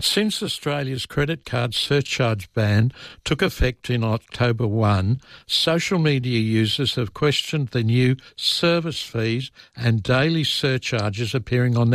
Since Australia's credit card surcharge ban took effect in October 1, social media users have questioned the new service fees and daily surcharges appearing on